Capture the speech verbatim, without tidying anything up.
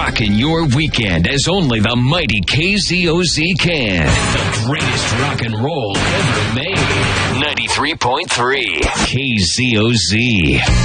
rocking your weekend as only the mighty K Z O Z can. The greatest rock and roll ever made. ninety-three point three K Z O Z.